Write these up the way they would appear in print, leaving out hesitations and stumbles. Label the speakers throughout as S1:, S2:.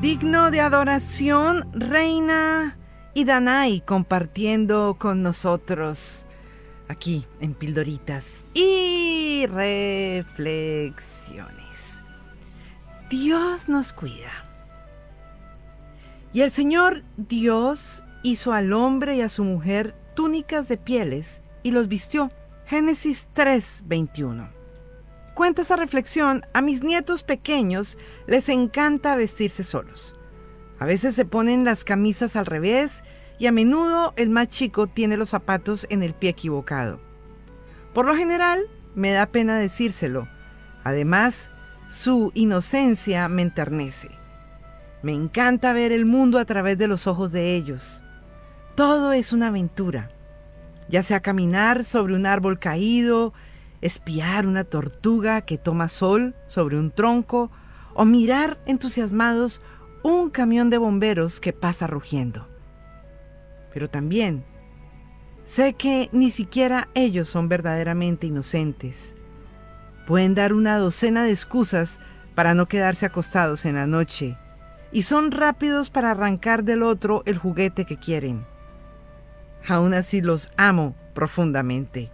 S1: Digno de adoración, Reina y Danai compartiendo con nosotros aquí en Pildoritas y Reflexiones. Dios nos cuida. Y el Señor Dios hizo al hombre y a su mujer túnicas de pieles y los vistió. Génesis 3:21. Cuenta esa reflexión: a mis nietos pequeños les encanta vestirse solos. A veces se ponen las camisas al revés y a menudo el más chico tiene los zapatos en el pie equivocado. Por lo general, me da pena decírselo. Además, su inocencia me enternece. Me encanta ver el mundo a través de los ojos de ellos. Todo es una aventura, ya sea caminar sobre un árbol caído, espiar una tortuga que toma sol sobre un tronco o mirar entusiasmados un camión de bomberos que pasa rugiendo. Pero también sé que ni siquiera ellos son verdaderamente inocentes. Pueden dar una docena de excusas para no quedarse acostados en la noche y son rápidos para arrancar del otro el juguete que quieren. Aún así los amo profundamente.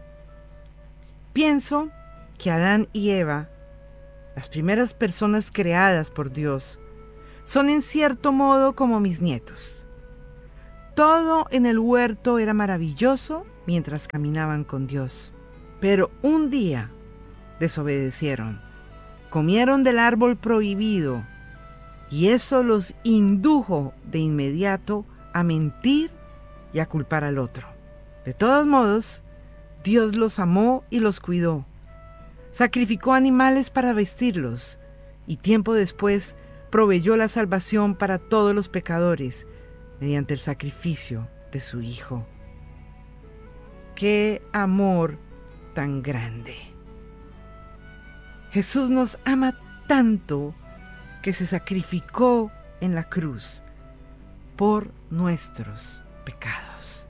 S1: Pienso que Adán y Eva, las primeras personas creadas por Dios, son en cierto modo como mis nietos. Todo en el huerto era maravilloso mientras caminaban con Dios. Pero un día desobedecieron, comieron del árbol prohibido y eso los indujo de inmediato a mentir y a culpar al otro. De todos modos, Dios los amó y los cuidó. Sacrificó animales para vestirlos y tiempo después proveyó la salvación para todos los pecadores mediante el sacrificio de su Hijo. ¡Qué amor tan grande! Jesús nos ama tanto que se sacrificó en la cruz por nuestros pecados.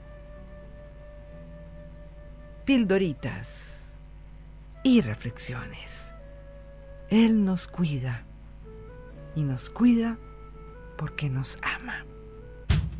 S1: Pildoritas y reflexiones. Él nos cuida y nos cuida porque nos ama.